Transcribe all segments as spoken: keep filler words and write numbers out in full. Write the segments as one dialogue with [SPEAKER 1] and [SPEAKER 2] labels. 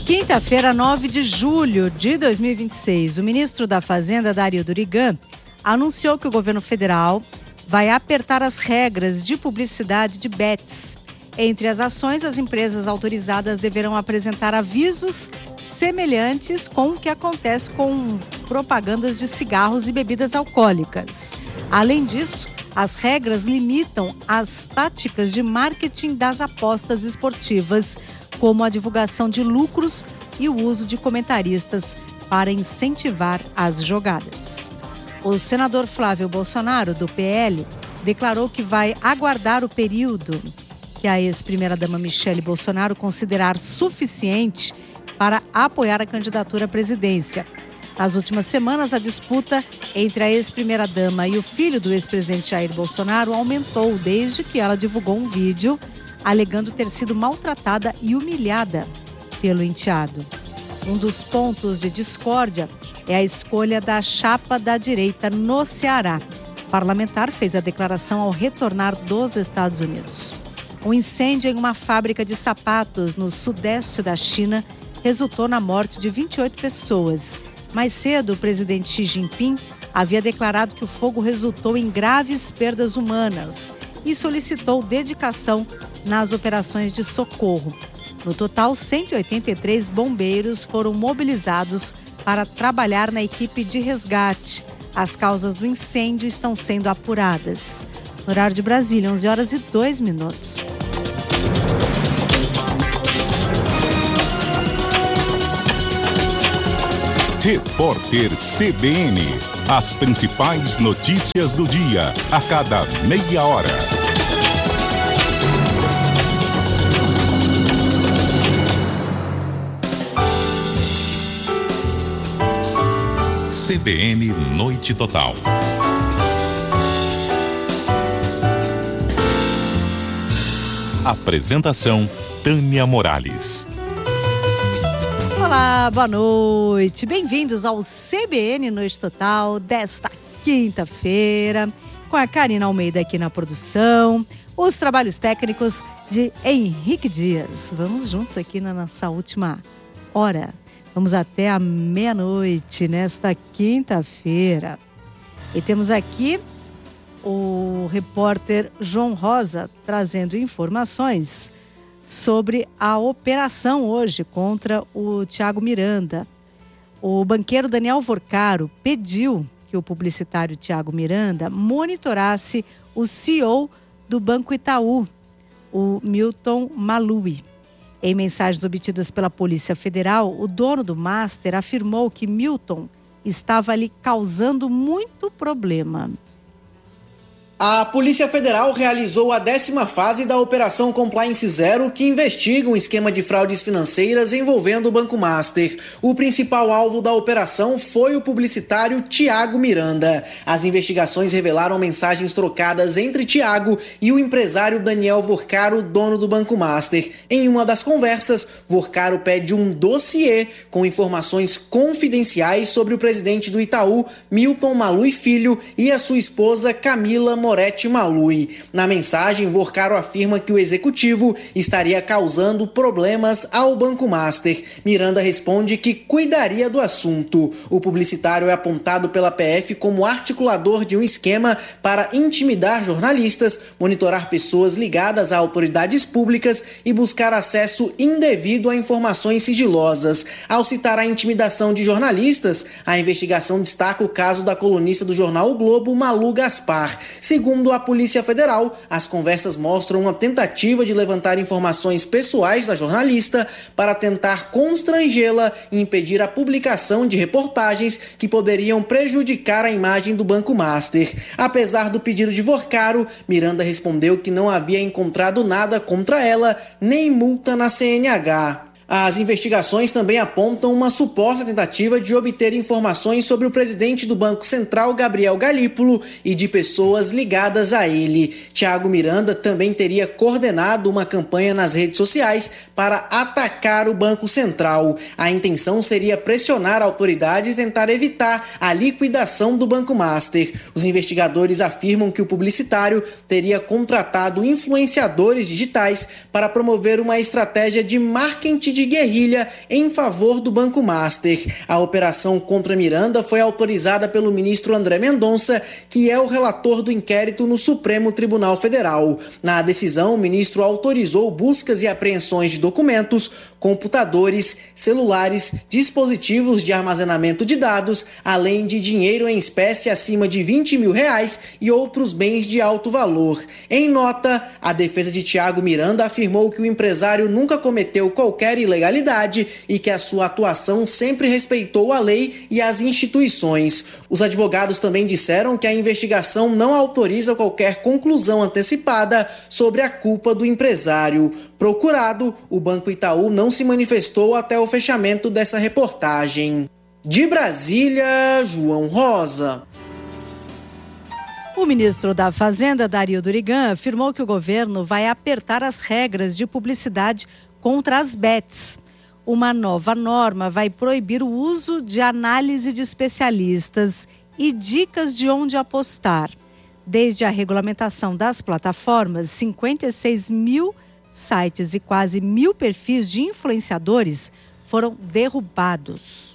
[SPEAKER 1] Quinta-feira, nove de julho de dois mil e vinte e seis, o ministro da Fazenda, Dario Durigan, anunciou que o governo federal vai apertar as regras de publicidade de bets. Entre as ações, as empresas autorizadas deverão apresentar avisos semelhantes com o que acontece com propagandas de cigarros e bebidas alcoólicas. Além disso, as regras limitam as táticas de marketing das apostas esportivas, como a divulgação de lucros e o uso de comentaristas para incentivar as jogadas. O senador Flávio Bolsonaro, do P L, declarou que vai aguardar o período que a ex-primeira-dama Michele Bolsonaro considerar suficiente para apoiar a candidatura à presidência. Nas últimas semanas, a disputa entre a ex-primeira-dama e o filho do ex-presidente Jair Bolsonaro aumentou desde que ela divulgou um vídeo alegando ter sido maltratada e humilhada pelo enteado. Um dos pontos de discórdia é a escolha da chapa da direita no Ceará. O parlamentar fez a declaração ao retornar dos Estados Unidos. Um incêndio em uma fábrica de sapatos no sudeste da China resultou na morte de vinte e oito pessoas. Mais cedo, o presidente Xi Jinping havia declarado que o fogo resultou em graves perdas humanas e solicitou dedicação nas operações de socorro. No total, cento e oitenta e três bombeiros foram mobilizados para trabalhar na equipe de resgate. As causas do incêndio estão sendo apuradas. No horário de Brasília, onze horas e dois minutos.
[SPEAKER 2] Repórter C B N. As principais notícias do dia, a cada meia hora. C B N Noite Total. Apresentação: Tânia Morales.
[SPEAKER 1] Olá, boa noite. Bem-vindos ao C B N Noite Total desta quinta-feira, com a Karina Almeida aqui na produção, os trabalhos técnicos de Henrique Dias. Vamos juntos aqui na nossa última hora. Vamos até a meia-noite nesta quinta-feira. E temos aqui o repórter João Rosa trazendo informações sobre a operação hoje contra o Thiago Miranda. O banqueiro Daniel Vorcaro pediu que o publicitário Thiago Miranda monitorasse o C E O do Banco Itaú, o Milton Malui. Em mensagens obtidas pela Polícia Federal, o dono do Master afirmou que Milton estava ali causando muito problema.
[SPEAKER 3] A Polícia Federal realizou a décima fase da Operação Compliance Zero, que investiga um esquema de fraudes financeiras envolvendo o Banco Master. O principal alvo da operação foi o publicitário Thiago Miranda. As investigações revelaram mensagens trocadas entre Thiago e o empresário Daniel Vorcaro, dono do Banco Master. Em uma das conversas, Vorcaro pede um dossiê com informações confidenciais sobre o presidente do Itaú, Milton Malui Filho, e a sua esposa Camila Moretti. Moretti Malui. Na mensagem, Vorcaro afirma que o executivo estaria causando problemas ao Banco Master. Miranda responde que cuidaria do assunto. O publicitário é apontado pela P F como articulador de um esquema para intimidar jornalistas, monitorar pessoas ligadas a autoridades públicas e buscar acesso indevido a informações sigilosas. Ao citar a intimidação de jornalistas, a investigação destaca o caso da colunista do jornal O Globo, Malu Gaspar. Segundo a Polícia Federal, as conversas mostram uma tentativa de levantar informações pessoais da jornalista para tentar constrangê-la e impedir a publicação de reportagens que poderiam prejudicar a imagem do Banco Master. Apesar do pedido de Vorcaro, Miranda respondeu que não havia encontrado nada contra ela, nem multa na C N H. As investigações também apontam uma suposta tentativa de obter informações sobre o presidente do Banco Central, Gabriel Galípolo, e de pessoas ligadas a ele. Thiago Miranda também teria coordenado uma campanha nas redes sociais para atacar o Banco Central. A intenção seria pressionar autoridades e tentar evitar a liquidação do Banco Master. Os investigadores afirmam que o publicitário teria contratado influenciadores digitais para promover uma estratégia de marketing de guerrilha em favor do Banco Master. A operação contra Miranda foi autorizada pelo ministro André Mendonça, que é o relator do inquérito no Supremo Tribunal Federal. Na decisão, o ministro autorizou buscas e apreensões de documentos, computadores, celulares, dispositivos de armazenamento de dados, além de dinheiro em espécie acima de vinte mil reais e outros bens de alto valor. Em nota, a defesa de Thiago Miranda afirmou que o empresário nunca cometeu qualquer ilegalidade e que a sua atuação sempre respeitou a lei e as instituições. Os advogados também disseram que a investigação não autoriza qualquer conclusão antecipada sobre a culpa do empresário. Procurado, o Banco Itaú não se manifestou até o fechamento dessa reportagem. De Brasília, João Rosa.
[SPEAKER 1] O ministro da Fazenda, Dario Durigan, afirmou que o governo vai apertar as regras de publicidade contra as bets. Uma nova norma vai proibir o uso de análise de especialistas e dicas de onde apostar. Desde a regulamentação das plataformas, cinquenta e seis mil sites e quase mil perfis de influenciadores foram derrubados.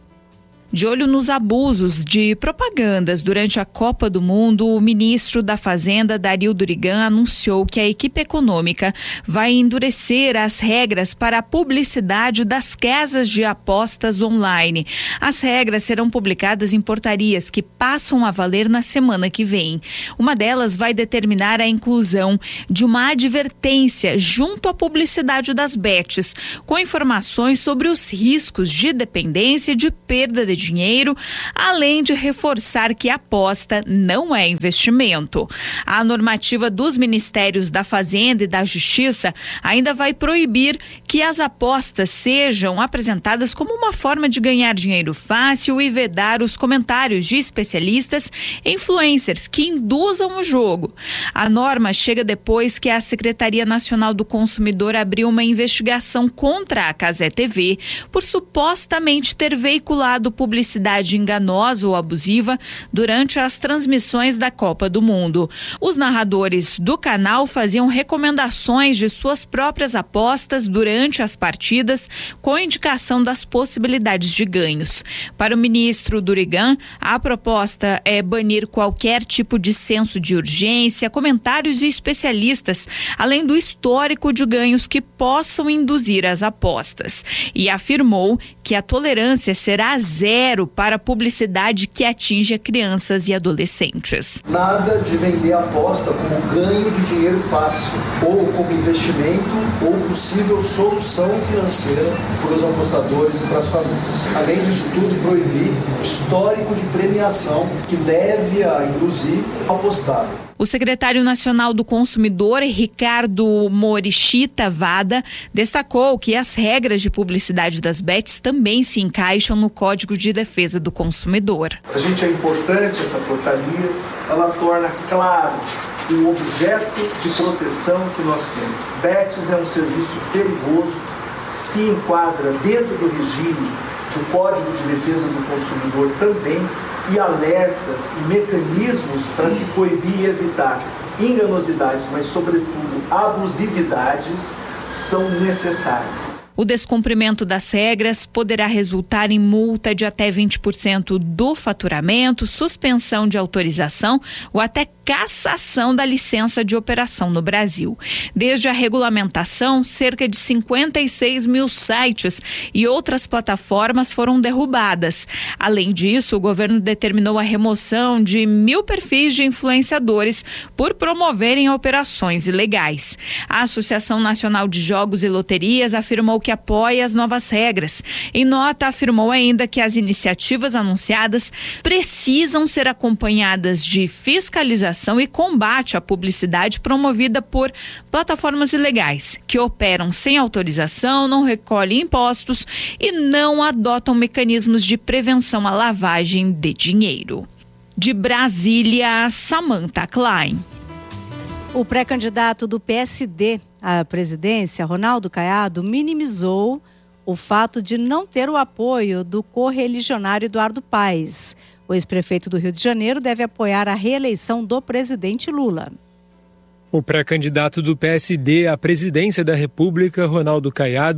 [SPEAKER 4] De olho nos abusos de propagandas durante a Copa do Mundo, o ministro da Fazenda, Dario Durigan, anunciou que a equipe econômica vai endurecer as regras para a publicidade das casas de apostas online. As regras serão publicadas em portarias que passam a valer na semana que vem. Uma delas vai determinar a inclusão de uma advertência junto à publicidade das bets, com informações sobre os riscos de dependência e de perda de dinheiro, além de reforçar que a aposta não é investimento. A normativa dos Ministérios da Fazenda e da Justiça ainda vai proibir que as apostas sejam apresentadas como uma forma de ganhar dinheiro fácil e vedar os comentários de especialistas e influencers que induzam o jogo. A norma chega depois que a Secretaria Nacional do Consumidor abriu uma investigação contra a Cazé T V por supostamente ter veiculado publicidade publicidade enganosa ou abusiva durante as transmissões da Copa do Mundo. Os narradores do canal faziam recomendações de suas próprias apostas durante as partidas, com indicação das possibilidades de ganhos. Para o ministro Durigan, a proposta é banir qualquer tipo de senso de urgência, comentários de especialistas, além do histórico de ganhos que possam induzir as apostas. E afirmou que a tolerância será zero para a publicidade que atinja crianças e adolescentes.
[SPEAKER 5] Nada de vender aposta como ganho de dinheiro fácil, ou como investimento, ou possível solução financeira para os apostadores e para as famílias. Além disso tudo, proibir histórico de premiação que deve a induzir a apostar.
[SPEAKER 4] O secretário nacional do Consumidor, Ricardo Morishita Vada, destacou que as regras de publicidade das bets também se encaixam no Código de Defesa do Consumidor.
[SPEAKER 5] Para a gente é importante essa portaria, ela torna claro o objeto de proteção que nós temos. Bets é um serviço perigoso, se enquadra dentro do regime do Código de Defesa do Consumidor também, e alertas e mecanismos para se coibir e evitar enganosidades, mas sobretudo abusividades, são necessárias.
[SPEAKER 4] O descumprimento das regras poderá resultar em multa de até vinte por cento do faturamento, suspensão de autorização ou até cassação da licença de operação no Brasil. Desde a regulamentação, cerca de cinquenta e seis mil sites e outras plataformas foram derrubadas. Além disso, o governo determinou a remoção de mil perfis de influenciadores por promoverem operações ilegais. A Associação Nacional de Jogos e Loterias afirmou que apoia as novas regras. Em nota, afirmou ainda que as iniciativas anunciadas precisam ser acompanhadas de fiscalização e combate à publicidade promovida por plataformas ilegais, que operam sem autorização, não recolhem impostos e não adotam mecanismos de prevenção à lavagem de dinheiro. De Brasília, Samantha Klein.
[SPEAKER 1] O pré-candidato do P S D à presidência, Ronaldo Caiado, minimizou o fato de não ter o apoio do correligionário Eduardo Paes. O ex-prefeito do Rio de Janeiro deve apoiar a reeleição do presidente Lula.
[SPEAKER 6] O pré-candidato do P S D à presidência da República, Ronaldo Caiado,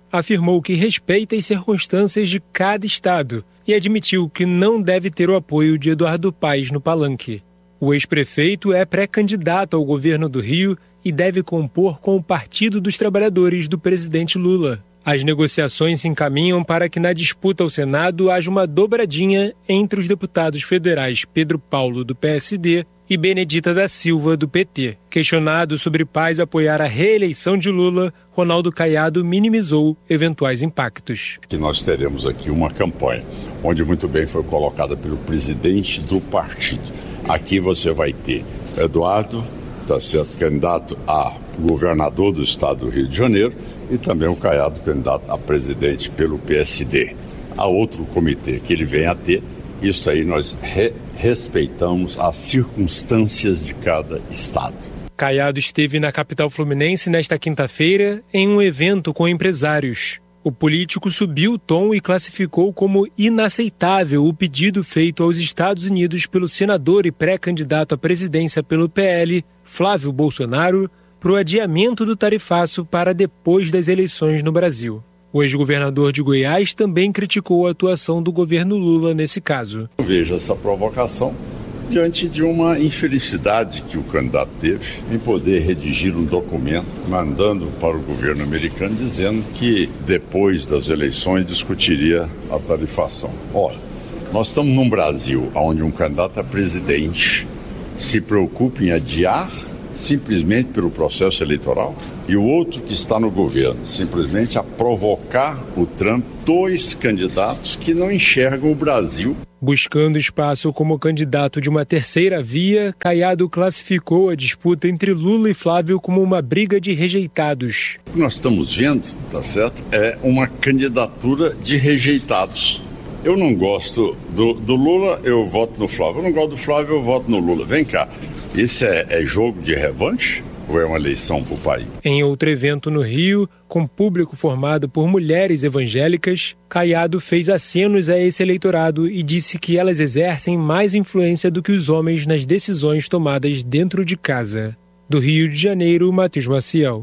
[SPEAKER 6] afirmou que respeita as circunstâncias de cada estado e admitiu que não deve ter o apoio de Eduardo Paes no palanque. O ex-prefeito é pré-candidato ao governo do Rio e deve compor com o Partido dos Trabalhadores do presidente Lula. As negociações se encaminham para que na disputa ao Senado haja uma dobradinha entre os deputados federais Pedro Paulo, do P S D, e Benedita da Silva, do P T. Questionado sobre Paes apoiar a reeleição de Lula, Ronaldo Caiado minimizou eventuais impactos.
[SPEAKER 7] Que nós teremos aqui uma campanha, onde muito bem foi colocada pelo presidente do partido. Aqui você vai ter Eduardo, tá certo, candidato a governador do estado do Rio de Janeiro, e também o Caiado, candidato a presidente pelo P S D. Há outro comitê que ele vem a ter, isso aí nós re respeitamos as circunstâncias de cada estado.
[SPEAKER 6] Caiado esteve na capital fluminense nesta quinta-feira em um evento com empresários. O político subiu o tom e classificou como inaceitável o pedido feito aos Estados Unidos pelo senador e pré-candidato à presidência pelo P L, Flávio Bolsonaro, para o adiamento do tarifaço para depois das eleições no Brasil. O ex-governador de Goiás também criticou a atuação do governo Lula nesse caso.
[SPEAKER 7] Eu vejo essa provocação diante de uma infelicidade que o candidato teve em poder redigir um documento mandando para o governo americano dizendo que depois das eleições discutiria a tarifação. Ora, nós estamos num Brasil onde um candidato a presidente se preocupa em adiar simplesmente pelo processo eleitoral, e o outro que está no governo, simplesmente a provocar o Trump, dois candidatos que não enxergam o Brasil.
[SPEAKER 6] Buscando espaço como candidato de uma terceira via, Caiado classificou a disputa entre Lula e Flávio como uma briga de rejeitados.
[SPEAKER 7] O que nós estamos vendo, tá certo, é uma candidatura de rejeitados. Eu não gosto do, do Lula, eu voto no Flávio. Eu não gosto do Flávio, eu voto no Lula. Vem cá. Isso é, é jogo de revanche ou é uma eleição para o país?
[SPEAKER 6] Em outro evento no Rio, com público formado por mulheres evangélicas, Caiado fez acenos a esse eleitorado e disse que elas exercem mais influência do que os homens nas decisões tomadas dentro de casa. Do Rio de Janeiro, Matheus Maciel.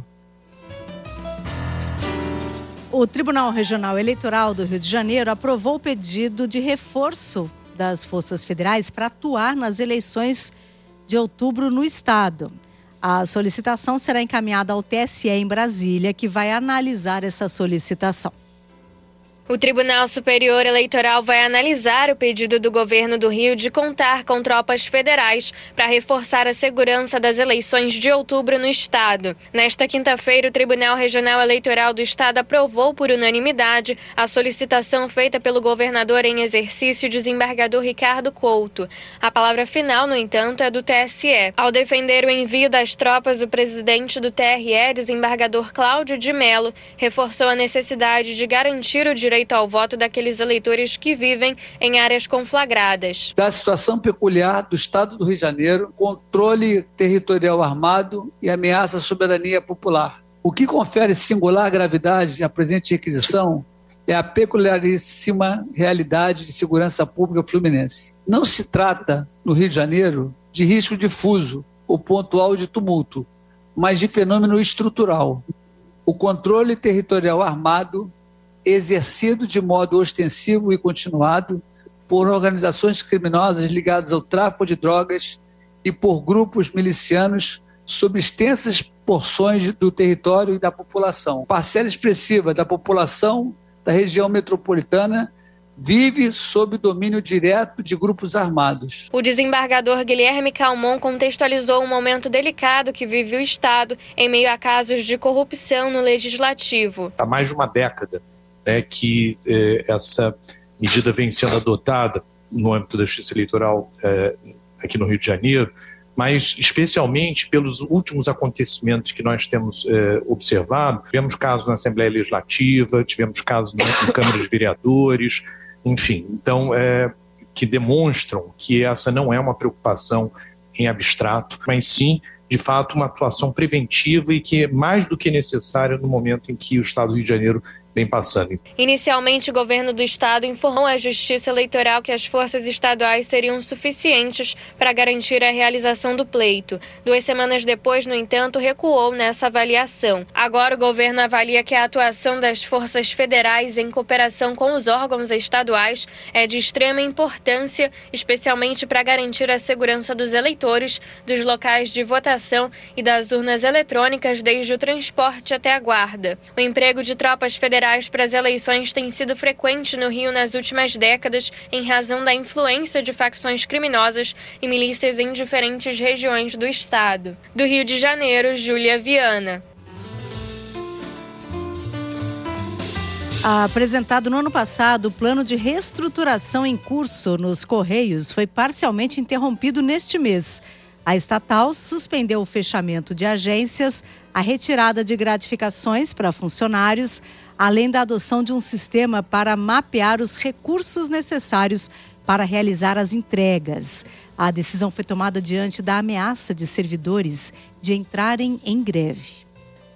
[SPEAKER 1] O Tribunal Regional Eleitoral do Rio de Janeiro aprovou o pedido de reforço das forças federais para atuar nas eleições de outubro no estado. A solicitação será encaminhada ao T S E em Brasília, que vai analisar essa solicitação.
[SPEAKER 8] O Tribunal Superior Eleitoral vai analisar o pedido do governo do Rio de contar com tropas federais para reforçar a segurança das eleições de outubro no estado. Nesta quinta-feira, o Tribunal Regional Eleitoral do estado aprovou por unanimidade a solicitação feita pelo governador em exercício, desembargador Ricardo Couto. A palavra final, no entanto, é do T S E. Ao defender o envio das tropas, o presidente do T R E, desembargador Cláudio de Mello, reforçou a necessidade de garantir o direito ao voto daqueles eleitores que vivem em áreas conflagradas.
[SPEAKER 9] Da situação peculiar do estado do Rio de Janeiro, controle territorial armado e ameaça à soberania popular. O que confere singular gravidade à presente requisição é a peculiaríssima realidade de segurança pública fluminense. Não se trata, no Rio de Janeiro, de risco difuso ou pontual de tumulto, mas de fenômeno estrutural. O controle territorial armado exercido de modo ostensivo e continuado por organizações criminosas ligadas ao tráfico de drogas e por grupos milicianos sobre extensas porções do território e da população. Parcela expressiva da população da região metropolitana vive sob domínio direto de grupos armados.
[SPEAKER 8] O desembargador Guilherme Calmon contextualizou um momento delicado que vive o Estado em meio a casos de corrupção no Legislativo.
[SPEAKER 10] Há mais de uma década É que eh, essa medida vem sendo adotada no âmbito da justiça eleitoral eh, aqui no Rio de Janeiro, mas especialmente pelos últimos acontecimentos que nós temos eh, observado. Tivemos casos na Assembleia Legislativa, tivemos casos na Câmara dos Vereadores, enfim, então, eh, que demonstram que essa não é uma preocupação em abstrato, mas sim, de fato, uma atuação preventiva e que é mais do que necessária no momento em que o Estado do Rio de Janeiro vem passando.
[SPEAKER 8] Inicialmente, o governo do estado informou à Justiça Eleitoral que as forças estaduais seriam suficientes para garantir a realização do pleito. Duas semanas depois, no entanto, recuou nessa avaliação. Agora, o governo avalia que a atuação das forças federais em cooperação com os órgãos estaduais é de extrema importância, especialmente para garantir a segurança dos eleitores, dos locais de votação e das urnas eletrônicas, desde o transporte até a guarda. O emprego de tropas federais para as eleições tem sido frequente no Rio nas últimas décadas em razão da influência de facções criminosas e milícias em diferentes regiões do estado. Do Rio de Janeiro, Júlia Viana.
[SPEAKER 1] Apresentado no ano passado, o plano de reestruturação em curso nos Correios foi parcialmente interrompido neste mês. A estatal suspendeu o fechamento de agências, a retirada de gratificações para funcionários, além da adoção de um sistema para mapear os recursos necessários para realizar as entregas. A decisão foi tomada diante da ameaça de servidores de entrarem em greve.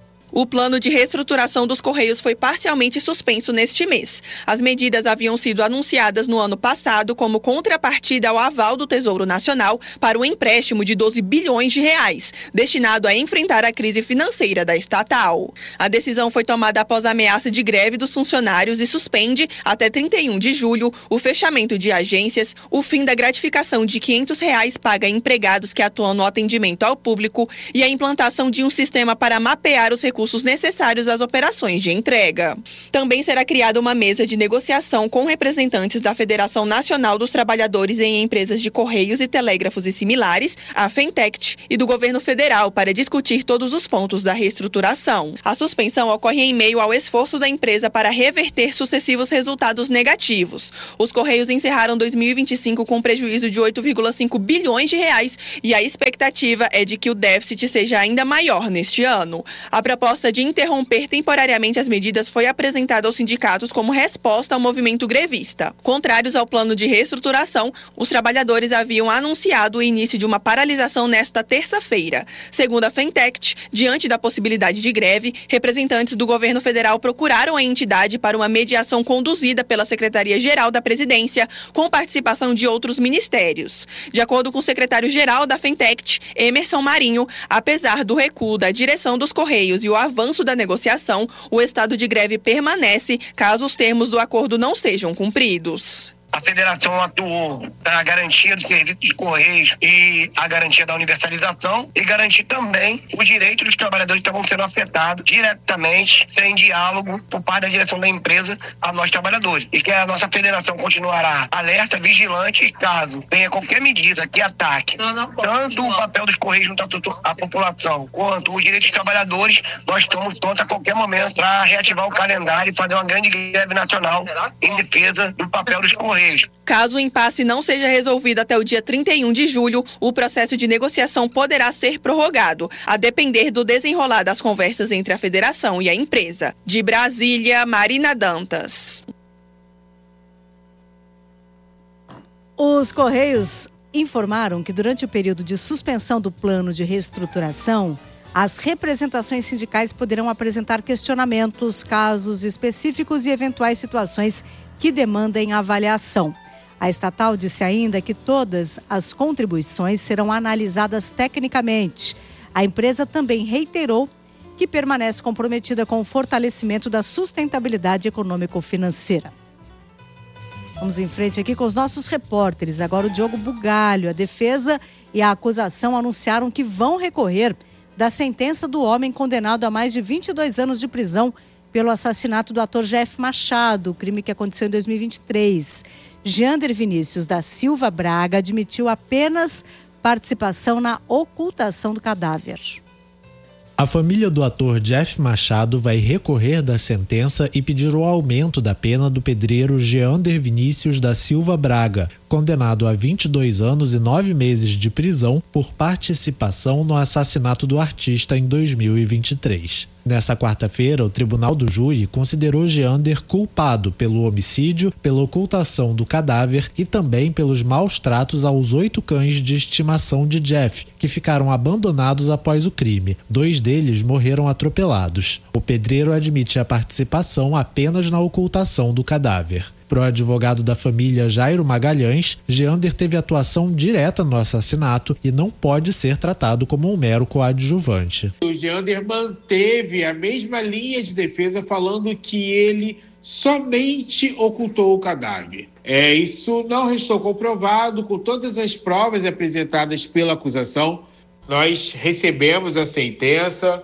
[SPEAKER 11] O plano de reestruturação dos Correios foi parcialmente suspenso neste mês. As medidas haviam sido anunciadas no ano passado como contrapartida ao aval do Tesouro Nacional para o empréstimo de doze bilhões de reais, destinado a enfrentar a crise financeira da estatal. A decisão foi tomada após a ameaça de greve dos funcionários e suspende, até trinta e um de julho, o fechamento de agências, o fim da gratificação de quinhentos reais paga a empregados que atuam no atendimento ao público e a implantação de um sistema para mapear os recursos recursos necessários às operações de entrega. Também será criada uma mesa de negociação com representantes da Federação Nacional dos Trabalhadores em Empresas de Correios e Telégrafos e similares, a FENTECT, e do governo federal para discutir todos os pontos da reestruturação. A suspensão ocorre em meio ao esforço da empresa para reverter sucessivos resultados negativos. Os Correios encerraram dois mil e vinte e cinco com prejuízo de oito vírgula cinco bilhões de reais e a expectativa é de que o déficit seja ainda maior neste ano. A proposta de interromper temporariamente as medidas foi apresentada aos sindicatos como resposta ao movimento grevista. Contrários ao plano de reestruturação, os trabalhadores haviam anunciado o início de uma paralisação nesta terça-feira. Segundo a FENTECT, diante da possibilidade de greve, representantes do governo federal procuraram a entidade para uma mediação conduzida pela Secretaria-Geral da Presidência, com participação de outros ministérios. De acordo com o secretário-geral da FENTECT, Emerson Marinho, apesar do recuo da direção dos Correios e o avanço da negociação, o estado de greve permanece caso os termos do acordo não sejam cumpridos.
[SPEAKER 12] A federação atuou para a garantia do serviço de Correios e a garantia da universalização e garantir também os direitos dos trabalhadores que estavam sendo afetados diretamente, sem diálogo por parte da direção da empresa a nós trabalhadores. E que a nossa federação continuará alerta, vigilante e caso tenha qualquer medida que ataque tanto o papel dos Correios junto à população quanto os direitos dos trabalhadores, nós estamos prontos a qualquer momento para reativar o calendário e fazer uma grande greve nacional em defesa do papel dos Correios.
[SPEAKER 11] Caso o impasse não seja resolvido até o dia trinta e um de julho, o processo de negociação poderá ser prorrogado, a depender do desenrolar das conversas entre a federação e a empresa. De Brasília, Marina Dantas.
[SPEAKER 1] Os Correios informaram que durante o período de suspensão do plano de reestruturação, as representações sindicais poderão apresentar questionamentos, casos específicos e eventuais situações que demandem avaliação. A estatal disse ainda que todas as contribuições serão analisadas tecnicamente. A empresa também reiterou que permanece comprometida com o fortalecimento da sustentabilidade econômico-financeira. Vamos em frente aqui com os nossos repórteres. Agora o Diogo Bugalho. A defesa e a acusação anunciaram que vão recorrer da sentença do homem condenado a mais de vinte e dois anos de prisão pelo assassinato do ator Jeff Machado, crime que aconteceu em dois mil e vinte e três. Jeander Vinícius da Silva Braga admitiu apenas participação na ocultação do cadáver.
[SPEAKER 13] A família do ator Jeff Machado vai recorrer da sentença e pedir o aumento da pena do pedreiro Jeander Vinícius da Silva Braga, condenado a vinte e dois anos e nove meses de prisão por participação no assassinato do artista em dois mil e vinte e três. Nessa quarta-feira, o Tribunal do Júri considerou Geander culpado pelo homicídio, pela ocultação do cadáver e também pelos maus tratos aos oito cães de estimação de Jeff, que ficaram abandonados após o crime. Dois deles morreram atropelados. O pedreiro admite a participação apenas na ocultação do cadáver. Para o advogado da família Jairo Magalhães, Geander teve atuação direta no assassinato e não pode ser tratado como um mero coadjuvante.
[SPEAKER 14] O Geander manteve a mesma linha de defesa, falando que ele somente ocultou o cadáver. É, isso não restou comprovado com todas as provas apresentadas pela acusação. Nós recebemos a sentença,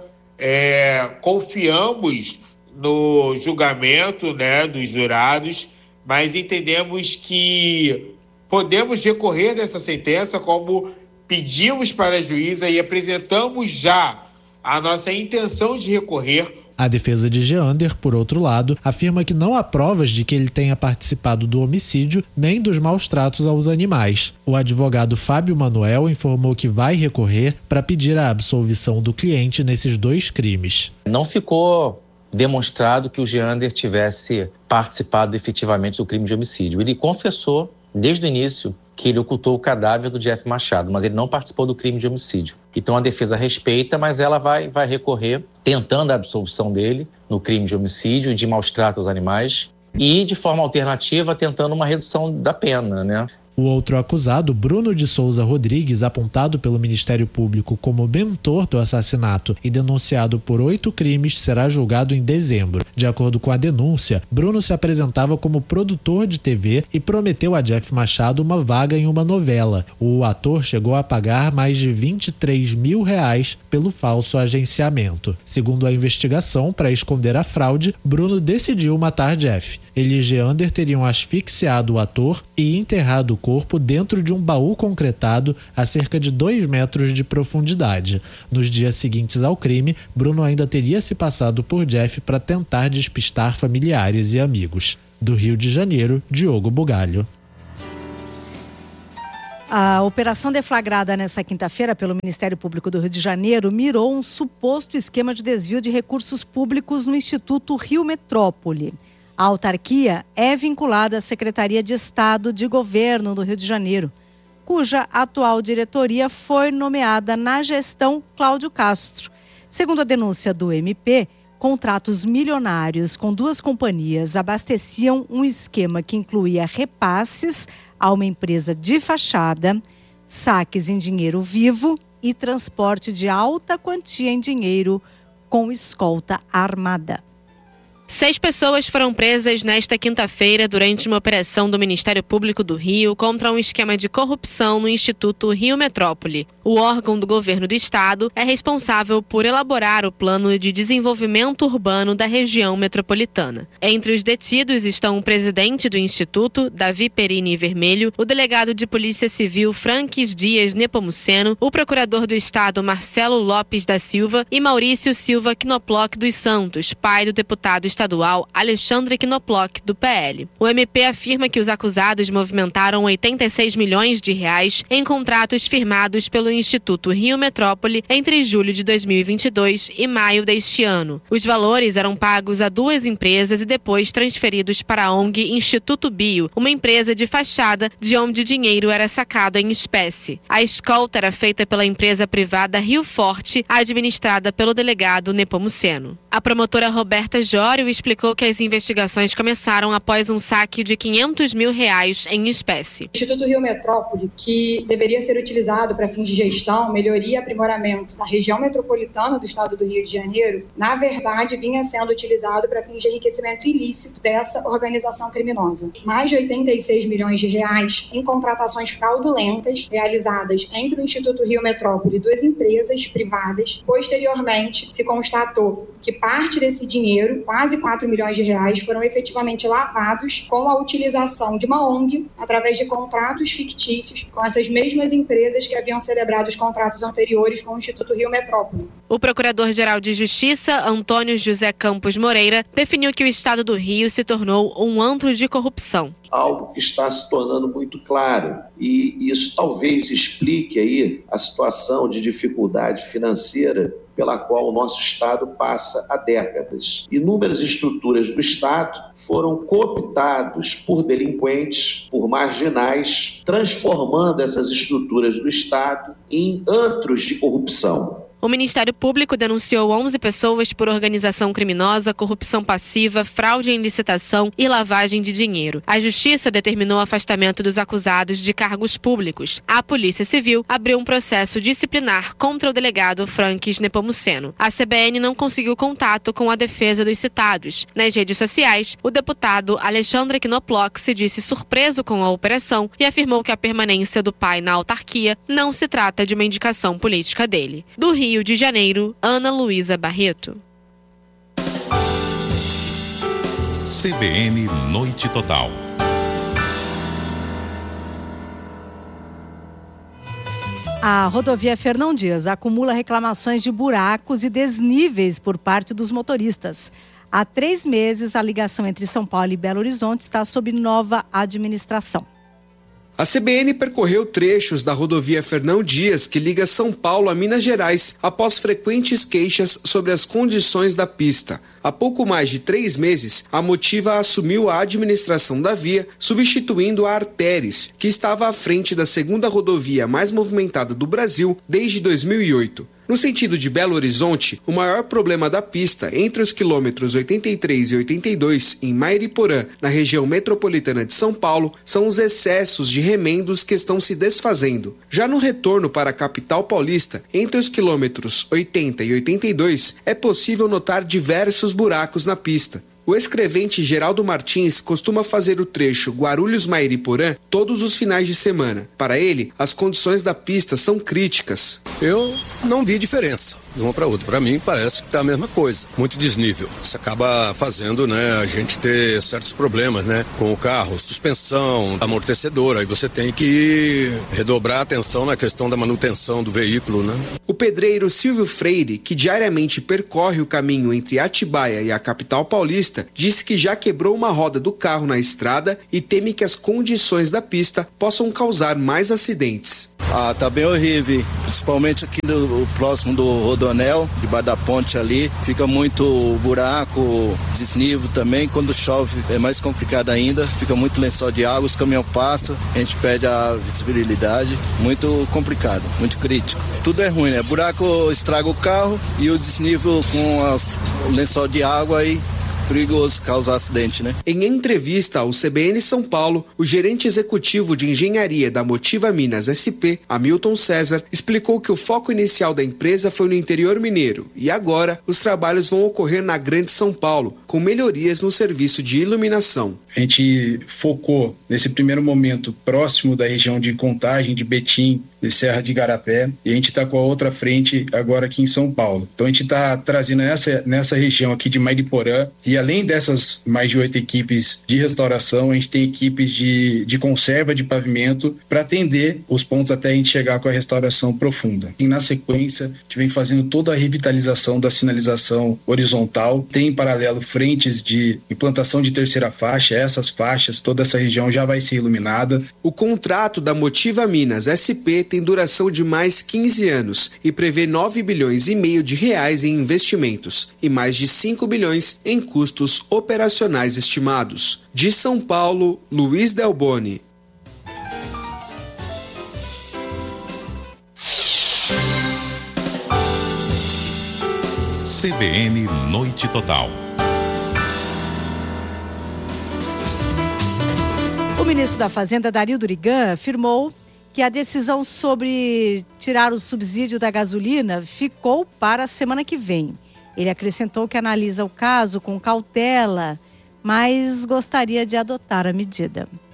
[SPEAKER 14] é, confiamos no julgamento, né, dos jurados, mas entendemos que podemos recorrer dessa sentença, como pedimos para a juíza e apresentamos já a nossa intenção de recorrer.
[SPEAKER 13] A defesa de Geander, por outro lado, afirma que não há provas de que ele tenha participado do homicídio nem dos maus tratos aos animais. O advogado Fábio Manuel informou que vai recorrer para pedir a absolvição do cliente nesses dois crimes.
[SPEAKER 15] Não ficou demonstrado que o Geander tivesse participado efetivamente do crime de homicídio. Ele confessou desde o início que ele ocultou o cadáver do Jeff Machado, mas ele não participou do crime de homicídio. Então a defesa respeita, mas ela vai, vai recorrer tentando a absolvição dele no crime de homicídio e de maus tratos aos animais e, de forma alternativa, tentando uma redução da pena, né?
[SPEAKER 13] O outro acusado, Bruno de Souza Rodrigues, apontado pelo Ministério Público como mentor do assassinato e denunciado por oito crimes, será julgado em dezembro. De acordo com a denúncia, Bruno se apresentava como produtor de T V e prometeu a Jeff Machado uma vaga em uma novela. O ator chegou a pagar mais de vinte e três mil reais pelo falso agenciamento. Segundo a investigação, para esconder a fraude, Bruno decidiu matar Jeff. Ele e Geander teriam asfixiado o ator e enterrado o corpo dentro de um baú concretado a cerca de dois metros de profundidade. Nos dias seguintes ao crime, Bruno ainda teria se passado por Jeff para tentar despistar familiares e amigos. Do Rio de Janeiro, Diogo Bugalho.
[SPEAKER 1] A operação deflagrada nesta quinta-feira pelo Ministério Público do Rio de Janeiro mirou um suposto esquema de desvio de recursos públicos no Instituto Rio Metrópole. A autarquia é vinculada à Secretaria de Estado de Governo do Rio de Janeiro, cuja atual diretoria foi nomeada na gestão Cláudio Castro. Segundo a denúncia do M P, contratos milionários com duas companhias abasteciam um esquema que incluía repasses a uma empresa de fachada, saques em dinheiro vivo e transporte de alta quantia em dinheiro com escolta armada.
[SPEAKER 16] Seis pessoas foram presas nesta quinta-feira durante uma operação do Ministério Público do Rio contra um esquema de corrupção no Instituto Rio Metrópole. O órgão do governo do estado é responsável por elaborar o plano de desenvolvimento urbano da região metropolitana. Entre os detidos estão o presidente do Instituto, Davi Perini Vermelho, o delegado de Polícia Civil Franques Dias Nepomuceno, o procurador do estado Marcelo Lopes da Silva e Maurício Silva Knoploch dos Santos, pai do deputado estadual Alexandre Knoploch, do P L. O M P afirma que os acusados movimentaram oitenta e seis milhões de reais em contratos firmados pelo Instituto Rio Metrópole entre julho de dois mil e vinte e dois e maio deste ano. Os valores eram pagos a duas empresas e depois transferidos para a O N G Instituto Bio, uma empresa de fachada de onde o dinheiro era sacado em espécie. A escolta era feita pela empresa privada Rio Forte, administrada pelo delegado Nepomuceno. A promotora Roberta Jório explicou que as investigações começaram após um saque de quinhentos mil reais em espécie.
[SPEAKER 17] O Instituto Rio Metrópole, que deveria ser utilizado para fins de gestão, melhoria e aprimoramento da região metropolitana do estado do Rio de Janeiro, na verdade vinha sendo utilizado para fins de enriquecimento ilícito dessa organização criminosa. Mais de oitenta e seis milhões de reais em contratações fraudulentas realizadas entre o Instituto Rio Metrópole e duas empresas privadas. Posteriormente, se constatou que parte desse dinheiro, quase quatro milhões de reais, foram efetivamente lavados com a utilização de uma O N G através de contratos fictícios com essas mesmas empresas que haviam celebrado os contratos anteriores com o Instituto Rio Metrópole.
[SPEAKER 16] O Procurador-Geral de Justiça, Antônio José Campos Moreira, definiu que o estado do Rio se tornou um antro de corrupção.
[SPEAKER 18] Algo que está se tornando muito claro, e isso talvez explique aí a situação de dificuldade financeira pela qual o nosso Estado passa há décadas. Inúmeras estruturas do Estado foram cooptadas por delinquentes, por marginais, transformando essas estruturas do Estado em antros de corrupção.
[SPEAKER 16] O Ministério Público denunciou onze pessoas por organização criminosa, corrupção passiva, fraude em licitação e lavagem de dinheiro. A Justiça determinou o afastamento dos acusados de cargos públicos. A Polícia Civil abriu um processo disciplinar contra o delegado Franques Nepomuceno. A C B N não conseguiu contato com a defesa dos citados. Nas redes sociais, o deputado Alexandre Knoploch se disse surpreso com a operação e afirmou que a permanência do pai na autarquia não se trata de uma indicação política dele. Do Rio de Janeiro, Ana Luísa Barreto.
[SPEAKER 2] C B N Noite Total.
[SPEAKER 1] A rodovia Fernão Dias acumula reclamações de buracos e desníveis por parte dos motoristas. Há três meses, a ligação entre São Paulo e Belo Horizonte está sob nova administração.
[SPEAKER 19] A C B N percorreu trechos da rodovia Fernão Dias, que liga São Paulo a Minas Gerais, após frequentes queixas sobre as condições da pista. Há pouco mais de três meses, a Motiva assumiu a administração da via, substituindo a Arteres, que estava à frente da segunda rodovia mais movimentada do Brasil desde dois mil e oito. No sentido de Belo Horizonte, o maior problema da pista entre os quilômetros oitenta e três e oitenta e dois, em Mairiporã, na região metropolitana de São Paulo, são os excessos de remendos que estão se desfazendo. Já no retorno para a capital paulista, entre os quilômetros oitenta e oitenta e dois, é possível notar diversos buracos na pista. O escrevente Geraldo Martins costuma fazer o trecho Guarulhos-Mairiporã todos os finais de semana. Para ele, as condições da pista são críticas.
[SPEAKER 20] Eu não vi diferença de uma para outra. Para mim, parece que está a mesma coisa. Muito desnível. Isso acaba fazendo, né, a gente ter certos problemas, né, com o carro. Suspensão, amortecedor. Aí você tem que redobrar a atenção na questão da manutenção do veículo, né?
[SPEAKER 19] O pedreiro Silvio Freire, que diariamente percorre o caminho entre Atibaia e a capital paulista, disse que já quebrou uma roda do carro na estrada e teme que as condições da pista possam causar mais acidentes.
[SPEAKER 21] Ah, tá bem horrível, principalmente aqui no próximo do Rodonel, debaixo da ponte ali, fica muito buraco, desnível também, quando chove é mais complicado ainda, fica muito lençol de água, os caminhões passam, a gente perde a visibilidade, muito complicado, muito crítico. Tudo é ruim, né? Buraco estraga o carro e o desnível com as, o lençol de água aí, perigoso causar acidente, né?
[SPEAKER 19] Em entrevista ao C B N São Paulo, o gerente executivo de engenharia da Motiva Minas S P, Hamilton César, explicou que o foco inicial da empresa foi no interior mineiro e agora os trabalhos vão ocorrer na Grande São Paulo, com melhorias no serviço de iluminação.
[SPEAKER 22] A gente focou nesse primeiro momento próximo da região de Contagem, de Betim, de Serra de Igarapé, e a gente está com a outra frente agora aqui em São Paulo. Então a gente está trazendo nessa, nessa região aqui de Mairiporã, e além dessas mais de oito equipes de restauração, a gente tem equipes de, de conserva de pavimento para atender os pontos até a gente chegar com a restauração profunda. E na sequência, a gente vem fazendo toda a revitalização da sinalização horizontal, tem em paralelo frentes de implantação de terceira faixa, essas faixas, toda essa região já vai ser iluminada.
[SPEAKER 19] O contrato da Motiva Minas S P tem duração de mais quinze anos e prevê nove bilhões e meio de reais em investimentos e mais de cinco bilhões em custos operacionais estimados. De São Paulo, Luiz Delboni.
[SPEAKER 2] C B N Noite Total.
[SPEAKER 1] O ministro da Fazenda, Dario Durigan, afirmou que a decisão sobre tirar o subsídio da gasolina ficou para a semana que vem. Ele acrescentou que analisa o caso com cautela, mas gostaria de adotar a medida.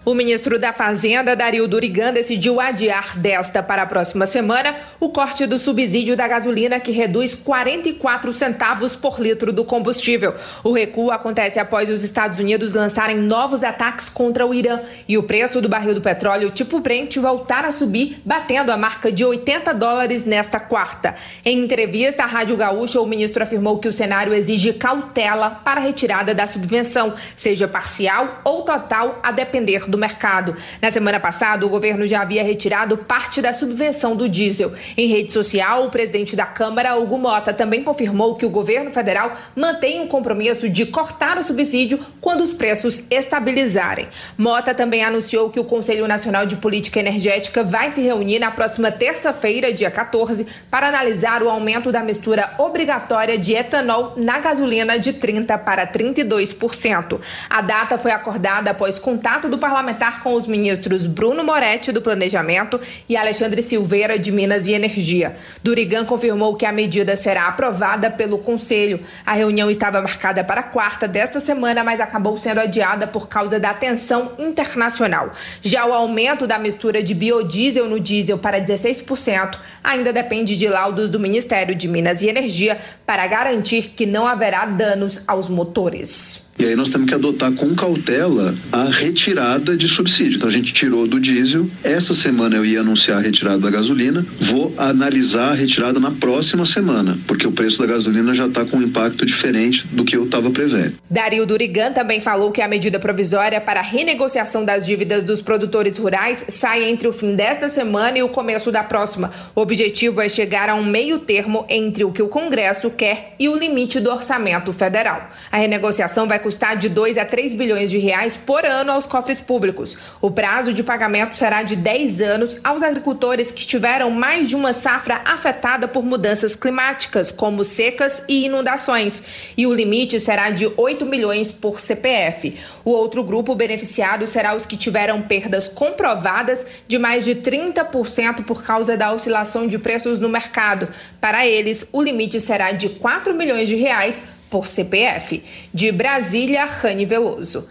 [SPEAKER 3] O ministro da Fazenda, Dario Durigan, decidiu adiar desta para a próxima semana o corte do subsídio da gasolina, que reduz quarenta e quatro centavos por litro do combustível. O recuo acontece após os Estados Unidos lançarem novos ataques contra o Irã e o preço do barril do petróleo tipo Brent voltar a subir, batendo a marca de oitenta dólares nesta quarta. Em entrevista à Rádio Gaúcha, o ministro afirmou que o cenário exige cautela para a retirada da subvenção, seja parcial ou total, a depender do mercado. Na semana passada, o governo já havia retirado parte da subvenção do diesel. Em rede social, o presidente da Câmara, Hugo Mota, também confirmou que o governo federal mantém um compromisso de cortar o subsídio quando os preços estabilizarem. Mota também anunciou que o Conselho Nacional de Política Energética vai se reunir na próxima terça-feira, dia quatorze, para analisar o aumento da mistura obrigatória de etanol na gasolina de trinta para trinta e dois por cento. A data foi acordada após contato do parlamentar com os ministros Bruno Moretti, do Planejamento, e Alexandre Silveira, de Minas e Energia. Durigan confirmou que a medida será aprovada pelo Conselho. A reunião estava marcada para a quarta desta semana, mas acabou sendo adiada por causa da tensão internacional. Já o aumento da mistura de biodiesel no diesel para dezesseis por cento ainda depende de laudos do Ministério de Minas e Energia para garantir que não haverá danos aos motores.
[SPEAKER 5] E aí nós temos que adotar com cautela a retirada de subsídio. Então a gente tirou do diesel. Essa semana eu ia anunciar a retirada da gasolina. Vou analisar a retirada na próxima semana, porque o preço da gasolina já está com um impacto diferente do que eu estava prevendo.
[SPEAKER 3] Dario Durigan também falou que a medida provisória para a renegociação das dívidas dos produtores rurais sai entre o fim desta semana e o começo da próxima. O objetivo é chegar a um meio termo entre o que o Congresso quer e o limite do orçamento federal. A renegociação vai custar de dois a três bilhões de reais por ano aos cofres públicos. O prazo de pagamento será de dez anos aos agricultores que tiveram mais de uma safra afetada por mudanças climáticas, como secas e inundações. E o limite será de oito milhões por C P F. O outro grupo beneficiado será os que tiveram perdas comprovadas de mais de trinta por cento por causa da oscilação de preços no mercado. Para eles, o limite será de quatro milhões de reais por C P F. De Brasília, Rani Veloso.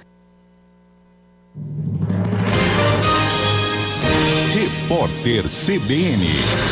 [SPEAKER 2] Repórter C B N.